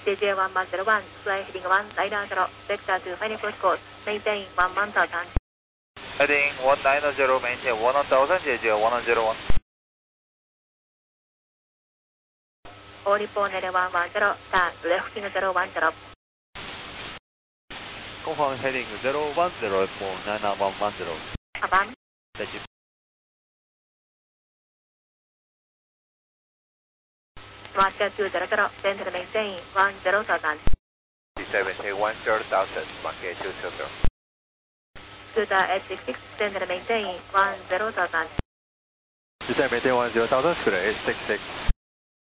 JJ1101, fly heading 1, radar 0, vector to final course, maintain 1000. Heading 190, maintain 1000, JJ101. All report 110, start, lifting 010. Confirm heading 010 for 9110. Affirm. Thank you. Marker 200, send maintain 10,000. Descend maintain 10,000, marker 200. Scooter 866, send maintain 10,000. Descend maintain 10,000, Scooter 866.